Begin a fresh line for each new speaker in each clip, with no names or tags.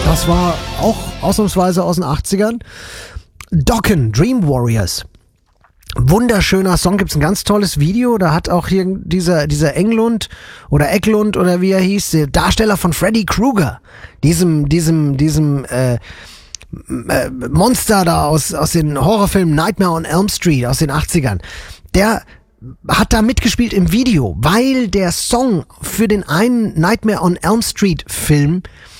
Das war auch ausnahmsweise aus den 80ern. Dokken, Dream Warriors. Wunderschöner Song, gibt's ein ganz tolles Video, da hat auch hier dieser Englund oder Eklund oder wie er hieß, der Darsteller von Freddy Krueger, diesem Monster da aus den Horrorfilmen Nightmare on Elm Street aus den 80ern, der hat da mitgespielt im Video, weil der Song für den einen Nightmare on Elm Street Film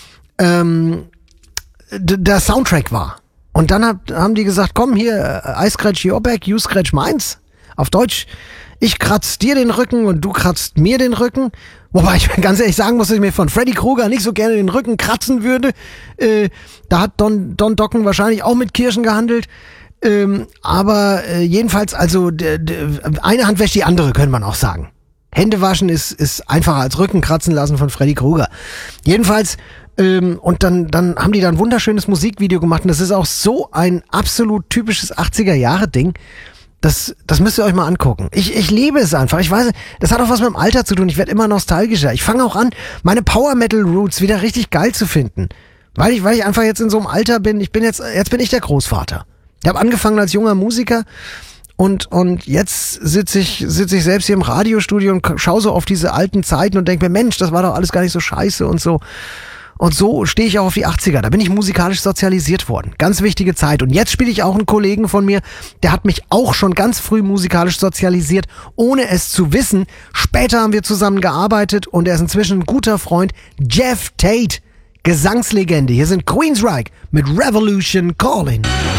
der Soundtrack war. Und dann haben die gesagt, komm hier, I scratch your back, you scratch meins. Auf Deutsch, ich kratz dir den Rücken und du kratzt mir den Rücken. Wobei ich ganz ehrlich sagen muss, dass ich mir von Freddy Krueger nicht so gerne den Rücken kratzen würde. Da hat Don Dokken wahrscheinlich auch mit Kirschen gehandelt. Aber jedenfalls, also eine Hand wäscht die andere, könnte man auch sagen. Hände waschen ist einfacher als Rücken kratzen lassen von Freddy Krueger. Jedenfalls, und dann haben die da ein wunderschönes Musikvideo gemacht und das ist auch so ein absolut typisches 80er-Jahre-Ding. Das müsst ihr euch mal angucken. Ich liebe es einfach. Ich weiß, das hat auch was mit dem Alter zu tun. Ich werde immer nostalgischer. Ich fange auch an, meine Power-Metal-Roots wieder richtig geil zu finden. Weil ich einfach jetzt in so einem Alter bin. Jetzt bin ich der Großvater. Ich habe angefangen als junger Musiker und jetzt sitze ich selbst hier im Radiostudio und schaue so auf diese alten Zeiten und denke mir, Mensch, das war doch alles gar nicht so scheiße und so. Und so stehe ich auch auf die 80er. Da bin ich musikalisch sozialisiert worden. Ganz wichtige Zeit. Und jetzt spiele ich auch einen Kollegen von mir, der hat mich auch schon ganz früh musikalisch sozialisiert, ohne es zu wissen. Später haben wir zusammen gearbeitet und er ist inzwischen ein guter Freund. Jeff Tate, Gesangslegende. Hier sind Queensryche mit Revolution Calling.